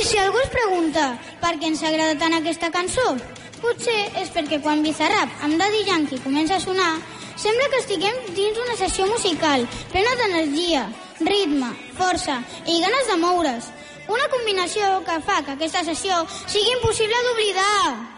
si algú es pregunta per què ens agrada tant aquesta cançó, potser és perquè quan Bizarrap amb Daddy Yankee comença a sonar, sembla que estiguem dins una sessió musical plena d'energia, ritme, força i ganes de moure's. Una combinació que fa que aquesta sessió sigui impossible d'oblidar.